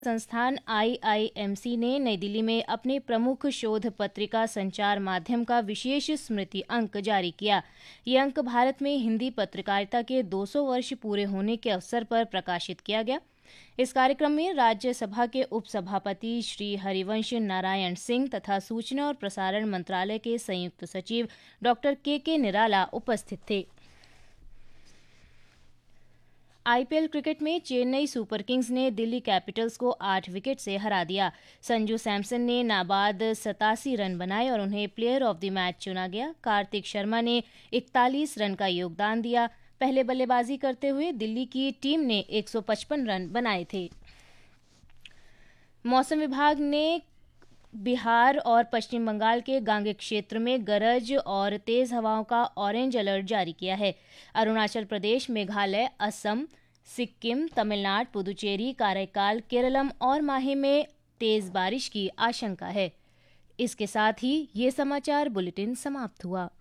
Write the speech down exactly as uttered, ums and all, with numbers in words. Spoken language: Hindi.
संस्थान आई आई एम सी ने नई दिल्ली में अपने प्रमुख शोध पत्रिका संचार माध्यम का विशेष स्मृति अंक जारी किया। ये अंक भारत में हिंदी पत्रकारिता के दो सौ वर्ष पूरे होने के अवसर पर प्रकाशित किया गया। इस कार्यक्रम में राज्यसभा के उपसभापति श्री हरिवंश नारायण सिंह तथा सूचना और प्रसारण मंत्रालय के संयुक्त सचिव डॉक्टर के के निराला उपस्थित थे। आई पी एल क्रिकेट में चेन्नई सुपर किंग्स ने दिल्ली कैपिटल्स को आठ विकेट से हरा दिया। संजू सैमसन ने नाबाद सतासी रन बनाए और उन्हें प्लेयर ऑफ द मैच चुना गया। कार्तिक शर्मा ने इकतालीस रन का योगदान दिया। पहले बल्लेबाजी करते हुए दिल्ली की टीम ने एक सौ पचपन रन बनाए थे। मौसम विभाग ने बिहार और पश्चिम बंगाल के गांगे क्षेत्र में गरज और तेज हवाओं का ऑरेंज अलर्ट जारी किया है। अरुणाचल प्रदेश, मेघालय, असम, सिक्किम, तमिलनाडु, पुदुचेरी, काराईकाल, केरलम और माहे में तेज बारिश की आशंका है। इसके साथ ही ये समाचार बुलेटिन समाप्त हुआ।